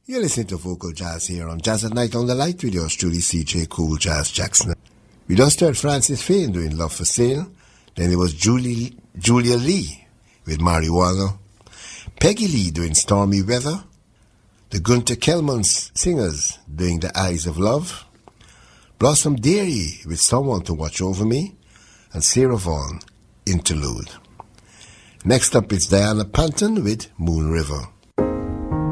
You're listening to Vocal Jazz here on Jazz at Night on the Light with yours truly, CJ Cool Jazz Jackson. We just heard Francis Fain doing Love for Sale. Then it was Julia Lee with Marijuana. Peggy Lee doing Stormy Weather. The Gunter Kelman Singers doing The Eyes of Love. Blossom Dearie with Someone to Watch Over Me. And Sarah Vaughan, Interlude. Next up is Diana Panton with Moon River.